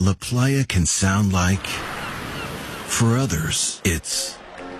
La Playa can sound like, for others, it's...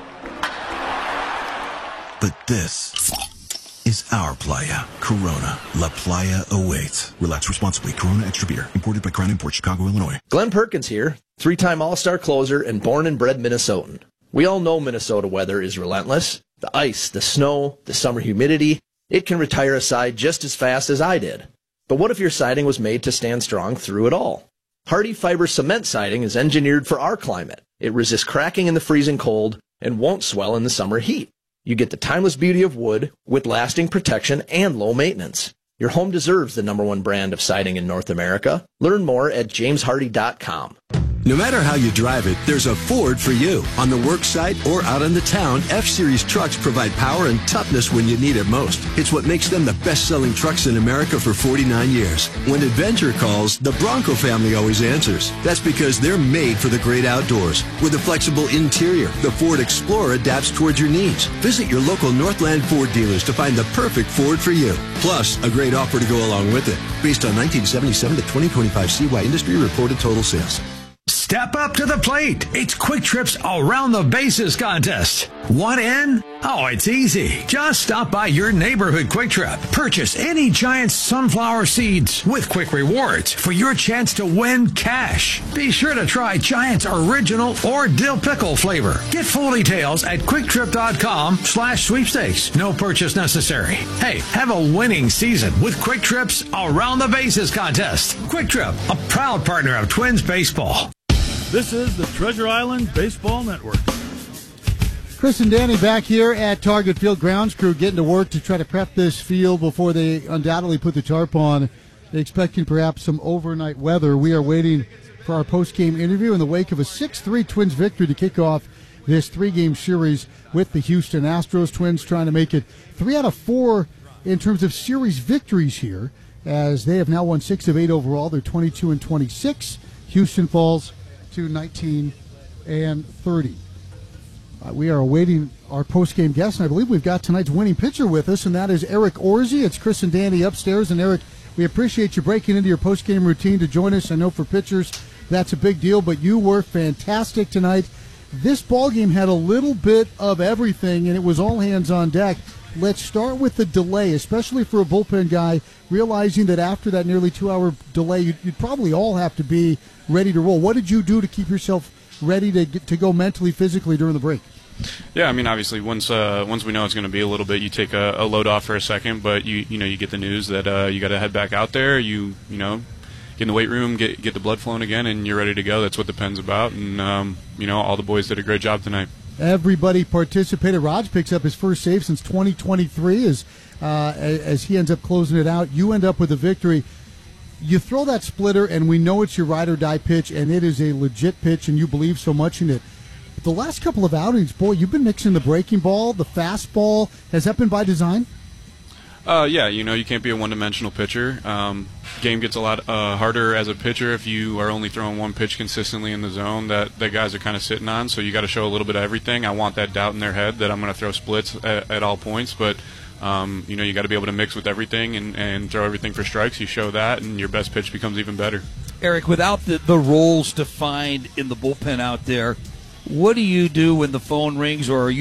But this is our playa. Corona. La Playa awaits. Relax responsibly. Corona Extra Beer. Imported by Crown Imports, Chicago, Illinois. Glenn Perkins here, 3-time All-Star closer and born and bred Minnesotan. We all know Minnesota weather is relentless. The ice, the snow, the summer humidity, it can retire a side just as fast as I did. But what if your siding was made to stand strong through it all? Hardy Fiber Cement Siding is engineered for our climate. It resists cracking in the freezing cold and won't swell in the summer heat. You get the timeless beauty of wood with lasting protection and low maintenance. Your home deserves the #1 brand of siding in North America. Learn more at jameshardy.com. No matter how you drive it, there's a Ford for you. On the work site or out on the town, F-Series trucks provide power and toughness when you need it most. It's what makes them the best-selling trucks in America for 49 years. When adventure calls, the Bronco family always answers. That's because they're made for the great outdoors. With a flexible interior, the Ford Explorer adapts towards your needs. Visit your local Northland Ford dealers to find the perfect Ford for you. Plus, a great offer to go along with it. Based on 1977 to 2025 CY industry reported total sales. Step up to the plate. It's Quick Trip's Around the Bases contest. Want in? Oh, it's easy. Just stop by your neighborhood Quick Trip. Purchase any Giant sunflower seeds with Quick Rewards for your chance to win cash. Be sure to try Giant's original or dill pickle flavor. Get full details at quicktrip.com/sweepstakes. No purchase necessary. Hey, have a winning season with Quick Trip's Around the Bases contest. Quick Trip, a proud partner of Twins Baseball. This is the Treasure Island Baseball Network. Chris and Danny back here at Target Field. Grounds crew getting to work to try to prep this field before they undoubtedly put the tarp on, expecting perhaps some overnight weather. We are waiting for our post-game interview in the wake of a 6-3 Twins victory to kick off this 3-game series with the Houston Astros. Twins trying to make it 3 out of 4 in terms of series victories here, as they have now won 6 of 8 overall. They're 22-26. Houston falls to 19-30. We are awaiting our post-game guest, and I believe we've got tonight's winning pitcher with us, and that is Eric Orsi. It's Chris and Danny upstairs, and Eric, we appreciate you breaking into your post-game routine to join us. I know for pitchers that's a big deal, but you were fantastic tonight. This ballgame had a little bit of everything, and it was all hands on deck. Let's start with the delay, especially for a bullpen guy, realizing that after that nearly 2-hour delay, you'd probably all have to be ready to roll. What did you do to keep yourself ready to go mentally, physically during the break? Yeah, I mean, obviously, once we know it's going to be a little bit, you take a load off for a second, but you get the news that you got to head back out there. You get in the weight room, get the blood flowing again, and you're ready to go. That's what the pen's about, and all the boys did a great job tonight. Everybody participated. Raj picks up his first save since 2023 as he ends up closing it out. You end up with a victory. You throw that splitter, and we know it's your ride-or-die pitch, and it is a legit pitch, and you believe so much in it. But the last couple of outings, boy, you've been mixing the breaking ball, the fastball. Has that been by design? Yeah, you can't be a one-dimensional pitcher. Game gets a lot harder as a pitcher if you are only throwing one pitch consistently in the zone that guys are kind of sitting on, so you got to show a little bit of everything. I want that doubt in their head that I'm going to throw splits at all points, but you got to be able to mix with everything and throw everything for strikes. You show that, and your best pitch becomes even better. Eric, without the roles defined in the bullpen out there, what do you do when the phone rings, or are you